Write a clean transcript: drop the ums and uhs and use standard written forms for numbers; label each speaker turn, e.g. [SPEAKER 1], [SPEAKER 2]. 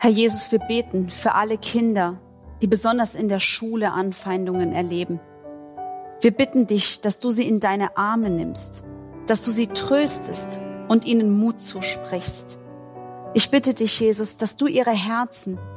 [SPEAKER 1] Herr Jesus, wir beten für alle Kinder, die besonders in der Schule Anfeindungen erleben. Wir bitten dich, dass du sie in deine Arme nimmst, dass du sie tröstest und ihnen Mut zusprichst. Ich bitte dich, Jesus, dass du ihre Herzen